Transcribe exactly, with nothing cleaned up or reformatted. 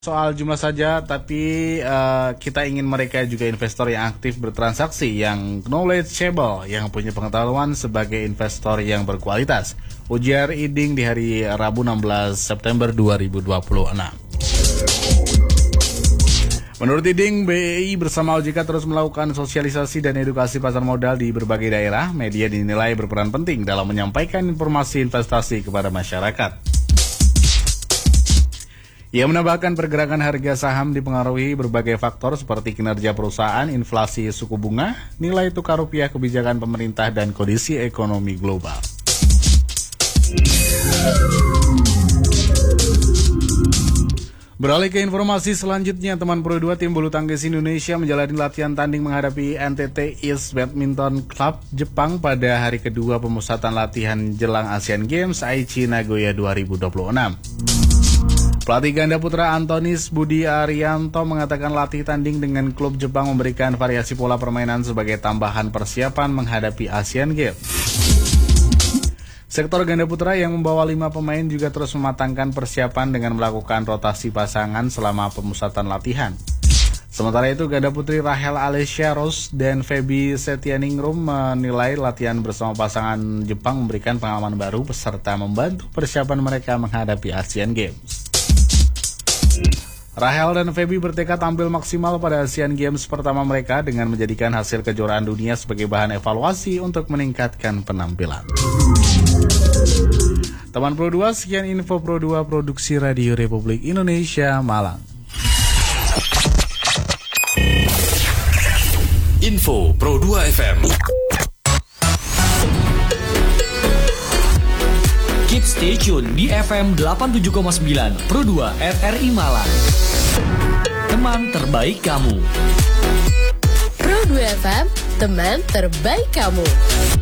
Soal jumlah saja, tapi uh, kita ingin mereka juga investor yang aktif bertransaksi, yang knowledgeable, yang punya pengetahuan sebagai investor yang berkualitas. Ujar Iding di hari Rabu enam belas September dua ribu dua puluh enam. Menurut Iding, B E I bersama O J K terus melakukan sosialisasi dan edukasi pasar modal di berbagai daerah. Media dinilai berperan penting dalam menyampaikan informasi investasi kepada masyarakat. Ia menambahkan pergerakan harga saham dipengaruhi berbagai faktor seperti kinerja perusahaan, inflasi suku bunga, nilai tukar rupiah, kebijakan pemerintah, dan kondisi ekonomi global. Beralih ke informasi selanjutnya, teman Pro dua tim bulu tangkis Indonesia menjalani latihan tanding menghadapi N T T East Badminton Club Jepang pada hari kedua pemusatan latihan jelang Asian Games Aichi Nagoya dua ribu dua puluh enam. Pelatih ganda putra Antonis Budi Arianto mengatakan latih tanding dengan klub Jepang memberikan variasi pola permainan sebagai tambahan persiapan menghadapi Asian Games. Sektor ganda putra yang membawa lima pemain juga terus mematangkan persiapan dengan melakukan rotasi pasangan selama pemusatan latihan. Sementara itu, ganda putri Rahel Alessia Rose dan Feby Setianingrum menilai latihan bersama pasangan Jepang memberikan pengalaman baru beserta membantu persiapan mereka menghadapi Asian Games. Rahel dan Feby bertekad tampil maksimal pada Asian Games pertama mereka dengan menjadikan hasil kejuaraan dunia sebagai bahan evaluasi untuk meningkatkan penampilan. Teman Pro dua, sekian info Pro dua Produksi Radio Republik Indonesia, Malang. Info Pro dua F M. Keep stay tune di F M delapan puluh tujuh koma sembilan Pro dua R R I Malang. Teman terbaik kamu. Pro dua F M, teman terbaik kamu.